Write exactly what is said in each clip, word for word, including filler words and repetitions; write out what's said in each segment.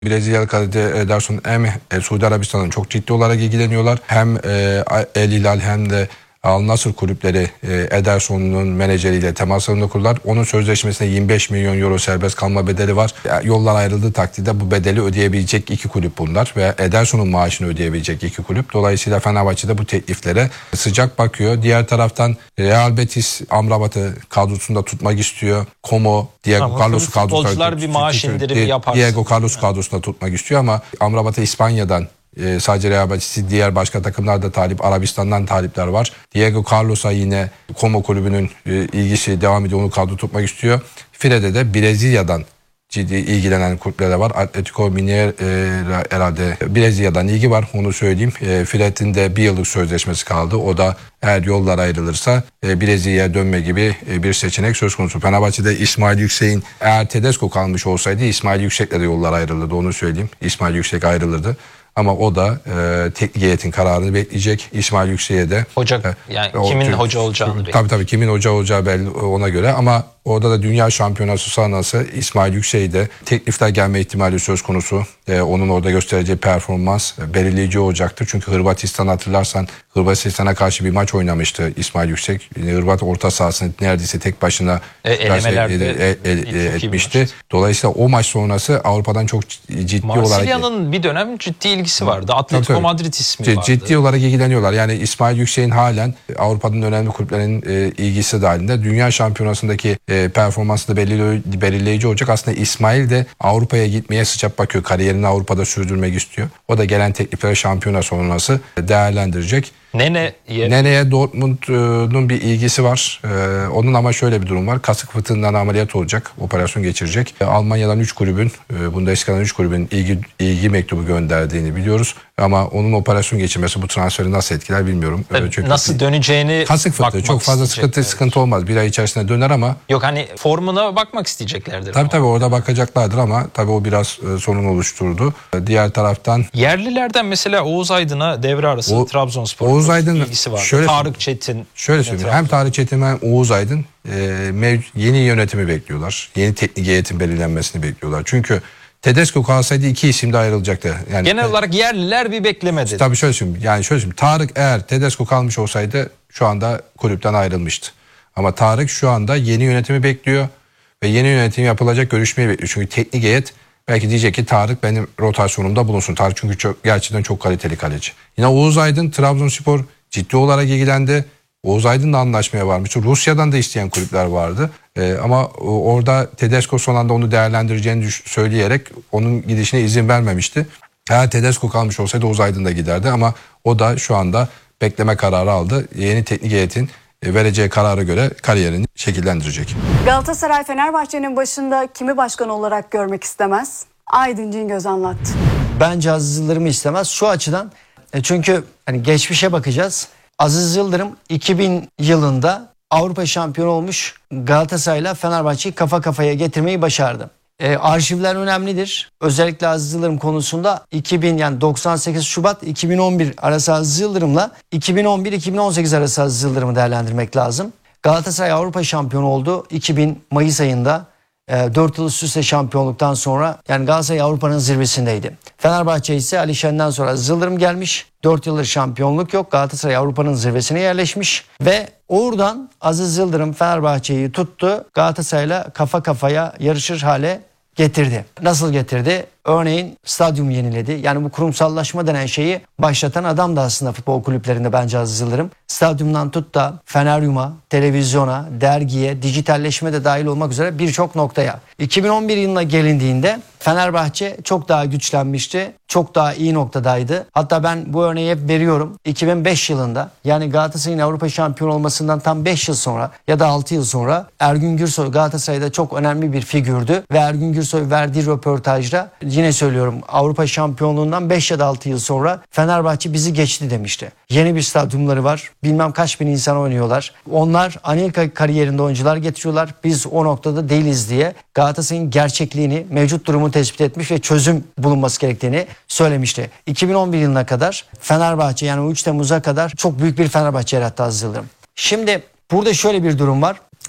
Brezilyalı kaleci Ederson hem e, Suudi Arabistan'ın çok ciddi olarak ilgileniyorlar. Hem e, El Hilal hem de Al Nassr kulüpleri e, Ederson'un menajeriyle temaslarını kurdular. Onun sözleşmesinde yirmi beş milyon euro serbest kalma bedeli var. E, yollar ayrıldığı takdirde bu bedeli ödeyebilecek iki kulüp bunlar ve Ederson'un maaşını ödeyebilecek iki kulüp. Dolayısıyla Fenerbahçe bu tekliflere sıcak bakıyor. Diğer taraftan Real Betis Amrabat'ı kadrosunda tutmak istiyor. Como, Diego ama Carlos'u kadrosunda bir maaş indirimi yaparsa. Diego Carlos kadrosunda tutmak istiyor ama Amrabat'ı İspanya'dan Ee, sadece Real Betis, diğer başka takımlar da talip, Arabistan'dan talipler var. Diego Carlos'a yine Como kulübünün e, ilgisi devam ediyor, onu kadro tutmak istiyor. File'de de Brezilya'dan ciddi ilgilenen kulüpler var. Atletico Mineiro e, herhalde Brezilya'dan ilgi var, onu söyleyeyim. E, Filet'in de bir yıllık sözleşmesi kaldı. O da eğer yollar ayrılırsa e, Brezilya'ya dönme gibi e, bir seçenek söz konusu. Fenerbahçe'de İsmail Yüksek'in eğer Tedesco kalmış olsaydı İsmail Yüksek'le de yollar ayrılırdı, onu söyleyeyim. İsmail Yüksek ayrılırdı. Ama o da e, teknik heyetin kararını bekleyecek. İsmail Yüksek'e de hoca yani o, kimin çünkü, hoca olacağını bekleyecek. Tabii tabii kimin hoca olacağı belli ona göre ama orada da dünya şampiyonası sonrası İsmail Yüksek'e de teklifler gelme ihtimali söz konusu. E, onun orada göstereceği performans e, belirleyici olacaktır. Çünkü Hırvatistan, hatırlarsan Hırvatistan'a karşı bir maç oynamıştı İsmail Yüksek. Hırvat orta sahasını neredeyse tek başına e, elemelerde e, e, e, etmişti. Dolayısıyla o maç sonrası Avrupa'dan çok ciddi olarak... Marsilya'nın bir dönem ciddi ilgisi vardı. Atletico tabii, Madrid ismi ciddi, vardı. Ciddi olarak ilgileniyorlar. Yani İsmail Yüksek'in halen Avrupa'nın önemli kulüplerinin e, ilgisi dahilinde. Dünya şampiyonasındaki e, performansı da belirleyici, belirleyici olacak. Aslında İsmail de Avrupa'ya gitmeye sıcak bakıyor. Kariyerini Avrupa'da sürdürmek istiyor. O da gelen tekliflere şampiyona sonrası değerlendirecek. Nene Nene'ye Dortmund'un bir ilgisi var. Ee, onun ama şöyle bir durum var. Kasık fıtığından ameliyat olacak. Operasyon geçirecek. Ee, Almanya'dan üç kulübün, e, Bundesliga'dan üç kulübün ilgi, ilgi mektubu gönderdiğini biliyoruz. Ama onun operasyon geçirmesi bu transferi nasıl etkiler bilmiyorum. Ee, Çünkü nasıl döneceğini kasık fıtığı çok fazla sıkıntı, sıkıntı olmaz. Bir ay içerisinde döner ama. Yok hani formuna bakmak isteyeceklerdir. Tabii tabii orada bakacaklardır ama tabii o biraz e, sorun oluşturdu. E, diğer taraftan. Yerlilerden mesela Oğuz Aydın'a devre arası o, Trabzonspor Oğuz Aydın ilgisi var. Şöyle, Tarık Çetin. Şöyle söyleyeyim. Hem Tarık Çetin hem Oğuz Aydın e, mev- yeni yönetimi bekliyorlar. Yeni teknik heyetin belirlenmesini bekliyorlar. Çünkü Tedesco kalsaydı iki isim de ayrılacaktı. Yani genel olarak yerliler bir beklemedi. Tabii şöyle söyleyeyim. Yani şöyle söyleyeyim. Tarık eğer Tedesco kalmış olsaydı şu anda kulüpten ayrılmıştı. Ama Tarık şu anda yeni yönetimi bekliyor ve yeni yönetim yapılacak görüşmeyi bekliyor. Çünkü teknik heyet belki diyecek ki Tarık benim rotasyonumda bulunsun. Tarık çünkü çok, gerçekten çok kaliteli kaleci. Yine Oğuz Aydın Trabzonspor ciddi olarak ilgilendi. Oğuz Aydın'la anlaşmaya varmıştı. Rusya'dan da isteyen kulüpler vardı. Ee, ama orada Tedesco son anda onu değerlendireceğini söyleyerek onun gidişine izin vermemişti. Eğer Tedesco kalmış olsaydı Oğuz Aydın da giderdi ama o da şu anda bekleme kararı aldı. Yeni teknik heyetin vereceği karara göre kariyerini şekillendirecek. Galatasaray Fenerbahçe'nin başında kimi başkan olarak görmek istemez? Aydın Cingöz anlattı. Bence Aziz Yıldırım'ı istemez. Şu açıdan çünkü hani geçmişe bakacağız. Aziz Yıldırım iki bin yılında Avrupa şampiyonu olmuş Galatasaray'la Fenerbahçe'yi kafa kafaya getirmeyi başardı. E, arşivler önemlidir. Özellikle Aziz Yıldırım konusunda iki bin yani doksan sekiz Şubat iki bin on bir arası Aziz Yıldırım'la iki bin on bir iki bin on sekiz arası Aziz Yıldırım'ı değerlendirmek lazım. Galatasaray Avrupa şampiyonu oldu iki bin Mayıs ayında. dört yıl üst üste şampiyonluktan sonra yani Galatasaray Avrupa'nın zirvesindeydi. Fenerbahçe ise Ali Şen'den sonra Aziz Yıldırım gelmiş. dört yıldır şampiyonluk yok. Galatasaray Avrupa'nın zirvesine yerleşmiş ve oradan Aziz Yıldırım Fenerbahçe'yi tuttu. Galatasaray'la kafa kafaya yarışır hale getirdi. Nasıl getirdi? Örneğin stadyum yeniledi. Yani bu kurumsallaşma denen şeyi başlatan adam da aslında futbol kulüplerinde bence Aziz Yıldırım. Stadyumdan tut da Feneryum'a, televizyona, dergiye, dijitalleşme de dahil olmak üzere birçok noktaya. iki bin on bir yılına gelindiğinde Fenerbahçe çok daha güçlenmişti. Çok daha iyi noktadaydı. Hatta ben bu örneği hep veriyorum. iki bin beş yılında yani Galatasaray'ın Avrupa şampiyonu olmasından tam beş yıl sonra ya da altı yıl sonra Ergün Gürsoy Galatasaray'da çok önemli bir figürdü. Ve Ergün Gürsoy verdiği röportajda yine söylüyorum Avrupa şampiyonluğundan beş ya da altı yıl sonra Fenerbahçe bizi geçti demişti. Yeni bir stadyumları var. Bilmem kaç bin insan oynuyorlar. Onlar Anelka kariyerinde oyuncular getiriyorlar. Biz o noktada değiliz diye Galatasaray'ın gerçekliğini, mevcut durumu tespit etmiş ve çözüm bulunması gerektiğini söylemişti. iki bin on bir yılına kadar Fenerbahçe yani üç Temmuz'a kadar çok büyük bir Fenerbahçe yarattı Aziz Yıldırım. Şimdi burada şöyle bir durum var.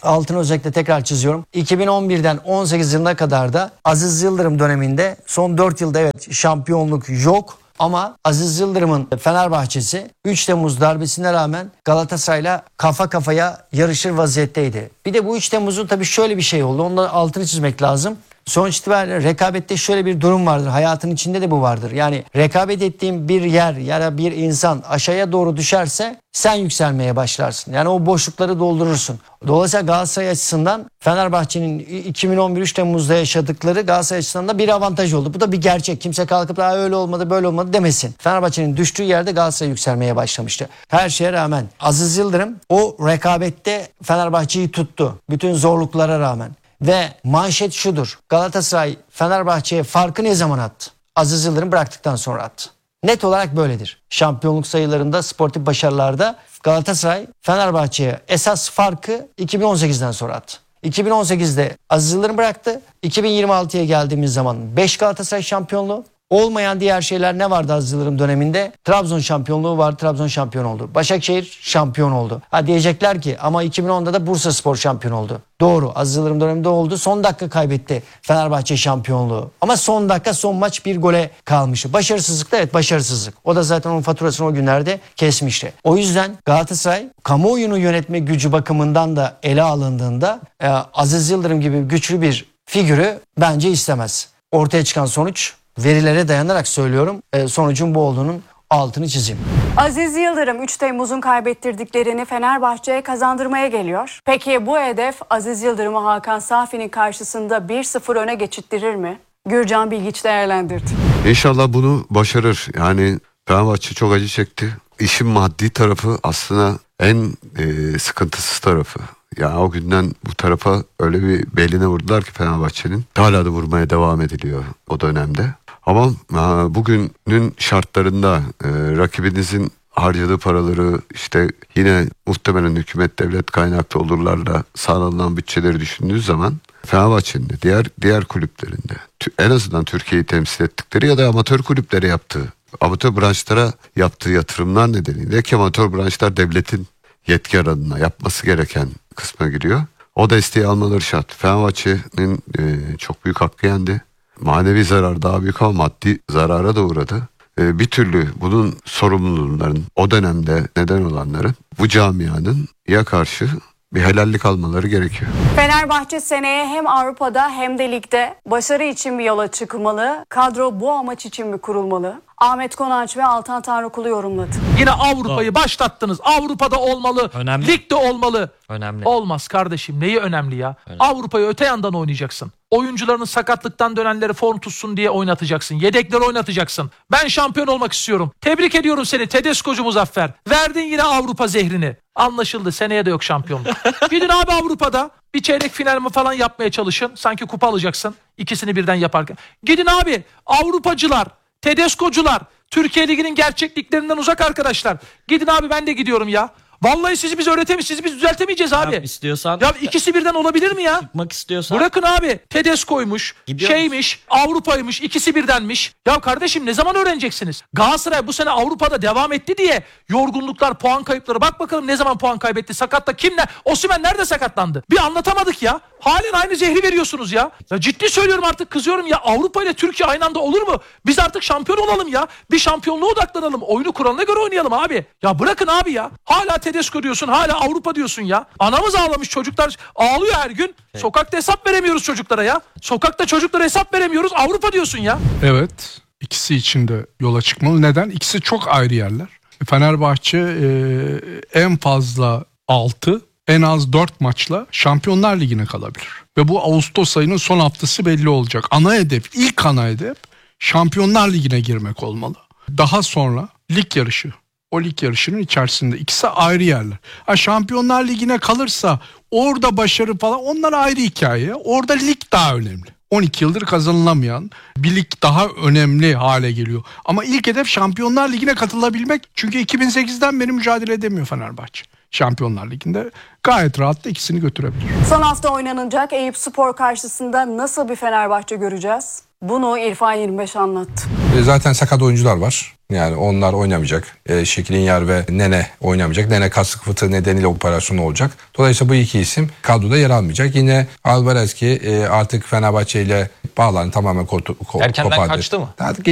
altını özellikle tekrar çiziyorum. iki bin on birden on sekiz yılına kadar da Aziz Yıldırım döneminde son dört yılda evet şampiyonluk yok. Ama Aziz Yıldırım'ın Fenerbahçesi üç Temmuz darbesine rağmen Galatasaray'la kafa kafaya yarışır vaziyetteydi. Bir de bu üç Temmuz'un tabii şöyle bir şey oldu. Onun da altını çizmek lazım. Sonuç itibariyle rekabette şöyle bir durum vardır. Hayatın içinde de bu vardır. Yani rekabet ettiğin bir yer ya da bir insan aşağıya doğru düşerse sen yükselmeye başlarsın. Yani o boşlukları doldurursun. Dolayısıyla Galatasaray açısından Fenerbahçe'nin iki bin on bir üç Temmuz'da yaşadıkları Galatasaray açısından da bir avantaj oldu. Bu da bir gerçek. Kimse kalkıp da öyle olmadı böyle olmadı demesin. Fenerbahçe'nin düştüğü yerde Galatasaray yükselmeye başlamıştı. Her şeye rağmen Aziz Yıldırım o rekabette Fenerbahçe'yi tuttu. Bütün zorluklara rağmen. Ve manşet şudur. Galatasaray Fenerbahçe'ye farkı ne zaman attı? Aziz Yıldırım bıraktıktan sonra attı. Net olarak böyledir. Şampiyonluk sayılarında, sportif başarılarda Galatasaray Fenerbahçe'ye esas farkı iki bin on sekizden sonra attı. iki bin on sekizde Aziz Yıldırım bıraktı. iki bin yirmi altıya geldiğimiz zaman beş Galatasaray şampiyonluğu. Olmayan diğer şeyler ne vardı Aziz Yıldırım döneminde? Trabzon şampiyonluğu vardı. Trabzon şampiyon oldu. Başakşehir şampiyon oldu. Ha diyecekler ki ama iki bin onda da Bursaspor şampiyon oldu. Doğru. Aziz Yıldırım döneminde oldu. Son dakika kaybetti Fenerbahçe şampiyonluğu. Ama son dakika son maç bir gole kalmıştı. Başarısızlık da evet başarısızlık. O da zaten onun faturasını o günlerde kesmişti. O yüzden Galatasaray kamuoyunu yönetme gücü bakımından da ele alındığında e, Aziz Yıldırım gibi güçlü bir figürü bence istemez. Ortaya çıkan sonuç verilere dayanarak söylüyorum. E, sonucun bu olduğunun altını çizeyim. Aziz Yıldırım üç Temmuz'un kaybettirdiklerini Fenerbahçe'ye kazandırmaya geliyor. Peki bu hedef Aziz Yıldırım'ı Hakan Safi'nin karşısında bir sıfır öne geçittirir mi? Gürcan Bilgiç değerlendirdi. İnşallah bunu başarır. Yani Fenerbahçe çok acı çekti. İşin maddi tarafı aslında en e, sıkıntısız tarafı. Yani o günden bu tarafa öyle bir beline vurdular ki Fenerbahçe'nin. Hala da vurmaya devam ediliyor o dönemde. Ama e, bugünün şartlarında e, rakibinizin harcadığı paraları işte yine muhtemelen hükümet devlet kaynaklı olurlarla sağlanan bütçeleri düşündüğünüz zaman Fenerbahçe'nin de diğer diğer kulüplerinde en azından Türkiye'yi temsil ettikleri ya da amatör kulüplere yaptığı, amatör branşlara yaptığı yatırımlar nedeniyle ki amatör branşlar devletin yetki alanına yapması gereken kısma giriyor. O desteği almaları şart. Fenerbahçe'nin e, çok büyük hakkı yendi. Manevi zarar daha büyük ama maddi zarara da uğradı. E, bir türlü bunun sorumluların o dönemde neden olanların bu camianın ya karşı bir helallik almaları gerekiyor. Fenerbahçe seneye hem Avrupa'da hem de ligde başarı için bir yola çıkmalı. Kadro bu amaç için mi kurulmalı? Ahmet Konanç ve Altan Tanrıkulu yorumladı. Yine Avrupa'yı başlattınız. Avrupa'da olmalı. Önemli. Ligde olmalı. Önemli. Olmaz kardeşim. Neyi önemli ya? Önemli. Avrupa'yı öte yandan oynayacaksın. Oyuncularının sakatlıktan dönenleri form tutsun diye oynatacaksın. Yedekleri oynatacaksın. Ben şampiyon olmak istiyorum. Tebrik ediyorum seni Tedesco'cu Muzaffer. Verdin yine Avrupa zehrini. Anlaşıldı. Seneye de yok şampiyonluk. Gidin abi Avrupa'da bir çeyrek final mi falan yapmaya çalışın. Sanki kupa alacaksın. İkisini birden yaparken. Gidin abi Avrupacılar, Tedesco'cular, Türkiye Ligi'nin gerçekliklerinden uzak arkadaşlar. Gidin abi ben de gidiyorum ya. Vallahi sizi biz öğretemeyiz, sizi biz düzeltemeyeceğiz abi. Yap istiyorsan. Ya ikisi birden olabilir mi ya? Çıkmak istiyorsan. Bırakın abi. Tedesco'ymuş, Gidiyoruz. şeymiş, Avrupa'ymış, ikisi birdenmiş. Ya kardeşim ne zaman öğreneceksiniz? Galatasaray bu sene Avrupa'da devam etti diye yorgunluklar, puan kayıpları. Bak bakalım ne zaman puan kaybetti? Sakatta kimler? Osimhen nerede sakatlandı? Bir anlatamadık ya. Halen aynı zehri veriyorsunuz ya. Ya ciddi söylüyorum artık kızıyorum ya. Avrupa ile Türkiye aynı anda olur mu? Biz artık şampiyon olalım ya. Bir şampiyonluğa odaklanalım. Oyunu kuralına göre oynayalım abi. Ya bırakın abi ya. Hala Tedesco diyorsun, hala Avrupa diyorsun ya. Anamız ağlamış, çocuklar ağlıyor her gün. Sokakta hesap veremiyoruz çocuklara ya. Sokakta çocuklara hesap veremiyoruz. Avrupa diyorsun ya. Evet, ikisi için de yola çıkmalı. Neden? İkisi çok ayrı yerler. Fenerbahçe e, en fazla altı, en az dört maçla Şampiyonlar Ligi'ne kalabilir. Ve bu Ağustos ayının son haftası belli olacak. Ana hedef, ilk ana hedef Şampiyonlar Ligi'ne girmek olmalı. Daha sonra lig yarışı. O lig yarışının içerisinde ikisi ayrı yerler. Ha, Şampiyonlar Ligi'ne kalırsa orada başarı falan onlar ayrı hikaye. Orada lig daha önemli. on iki yıldır kazanılamayan bir lig daha önemli hale geliyor. Ama ilk hedef Şampiyonlar Ligi'ne katılabilmek. Çünkü iki bin sekizden beri mücadele edemiyor Fenerbahçe. Şampiyonlar Ligi'nde gayet rahat da ikisini götürebilir. Son hafta oynanacak Eyüpspor karşısında nasıl bir Fenerbahçe göreceğiz? Bunu İrfan yirmi beş anlattı. E, zaten sakat oyuncular var. Yani onlar oynamayacak. E, Şikrinyar ve Nene oynamayacak. Nene kasık fıtığı nedeniyle operasyon olacak. Dolayısıyla bu iki isim kadroda yer almayacak. Yine Alvarez ki e, artık Fenerbahçe ile bağlarını tamamen ko- ko- Erkenden kopardı. kaçtı mı? Artık